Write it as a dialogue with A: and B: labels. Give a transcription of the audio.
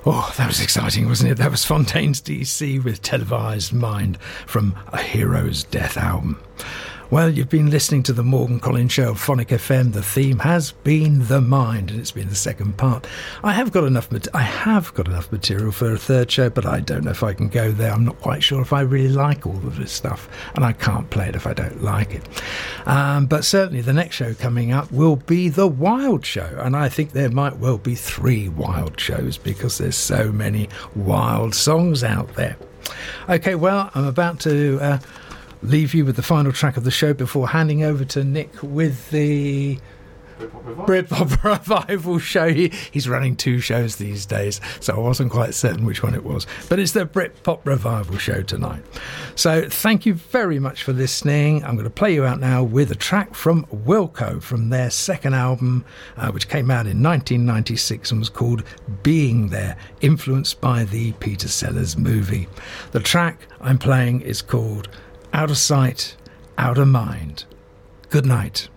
A: Oh, that was exciting, wasn't it? That was Fontaines DC with Televised Mind from A Hero's Death album. Well, you've been listening to the Morgan Collins Show of Phonic FM. The theme has been the mind, and it's been the second part. I have got enough material for a third show, but I don't know if I can go there. I'm not quite sure if I really like all of this stuff, and I can't play it if I don't like it. But certainly the next show coming up will be The Wild Show, and I think there might well be 3 wild shows because there's so many wild songs out there. Okay, well, I'm about to leave you with the final track of the show before handing over to Nick with the Britpop Revival show. He's running 2 shows these days, so I wasn't quite certain which one it was. But it's the Britpop Revival show tonight. So thank you very much for listening. I'm going to play you out now with a track from Wilco from their second album, which came out in 1996 and was called Being There, influenced by the Peter Sellers movie. The track I'm playing is called Out of Sight, Out of Mind. Good night.